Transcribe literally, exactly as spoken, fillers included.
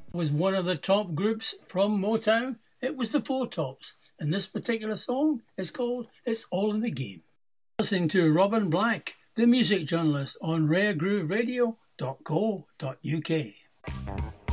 Was one of the top groups from Motown. It was the Four Tops, and this particular song is called It's All in the Game. Listening to Robin Black, the music journalist on rare groove radio dot co dot uk.